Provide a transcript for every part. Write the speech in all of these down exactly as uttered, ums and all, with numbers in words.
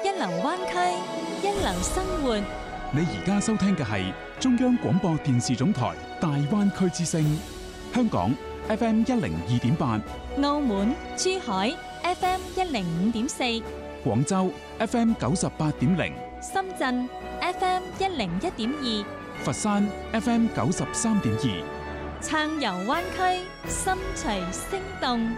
一流灣區，一流生活。 你而家收聽嘅係中央廣播電視總台大灣區之聲，香港 F M 一零二點八， 澳門、珠海 F M 一零五點四， 廣州 F M 九十八點零， 深圳 F M 一零一點二， 佛山 F M 九十三點二。 撐遊灣區，心隨聲動。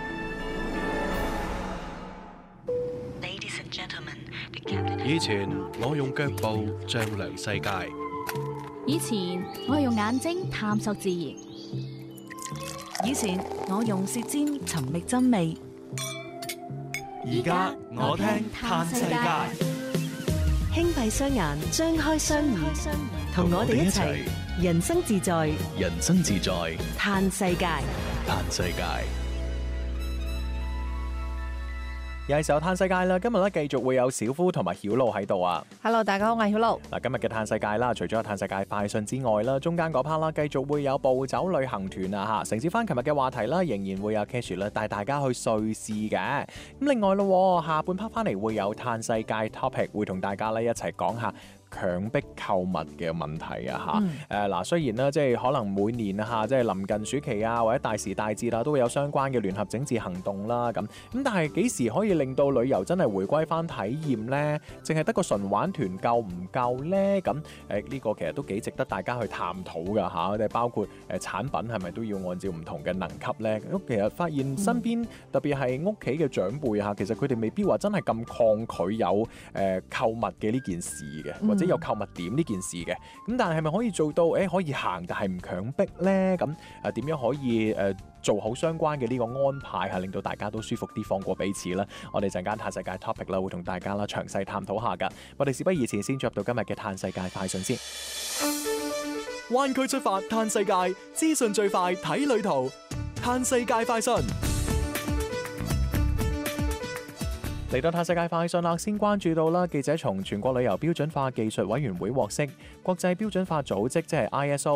以前我用腳步丈量世界， 以前我用眼睛探索自然， 以前我用舌尖尋覓真味， 而家我聽嘆世界。 輕閉雙眼，張開雙耳，同我哋一齊人生自在， 人生自在嘆世界， 嘆世界。 又係時候嘆世界啦！今日咧繼續會有小夫同埋曉露喺度啊。 Hello， 大家好，我係曉露。 嗱，今日嘅嘆世界啦，除咗有嘆世界快訊之外啦，中間嗰 part 啦，繼續會有步走旅行團啊吓。承接翻琴日嘅話題啦，仍然會有 Cash 咧帶大家去瑞士嘅。咁另外咯，下半 part 翻嚟會有嘆世界 topic， 會同大家咧一齊講下強迫購物嘅問題啊嚇，誒嗱、嗯、雖然咧即係可能每年啊嚇，即係臨近暑期啊或者大時大節啦，都會有相關嘅聯合整治行動啦咁，咁但係幾時可以令到旅遊真係回歸翻體驗呢？淨係得個純玩團夠唔夠呢？咁誒呢個其實都幾值得大家去探討㗎嚇，即係包括誒產品係咪都要按照唔同嘅能級呢？咁其實發現身邊、嗯、特別係屋企嘅長輩嚇，其實佢哋未必話真係咁抗拒有誒、呃、購物嘅呢件事嘅。嗯或者有購物點呢件事嘅，咁但係係咪可以做到？誒、欸、可以行，但係唔強迫呢？咁誒點樣可以誒、呃、做好相關嘅呢個安排，係令到大家都舒服啲，放過彼此啦。我哋陣間嘆世界 topic 啦，會同大家啦詳細探討下噶。我哋事不宜遲，先進入到今日嘅嘆世界快訊先。 灣區出發嘆世界，資訊最快睇旅途，嘆世界快訊。 嚟到嘆世界快訊啦，先關注到啦，記者從全國旅遊標準化技術委員會獲悉，國際標準化組織即係 I S O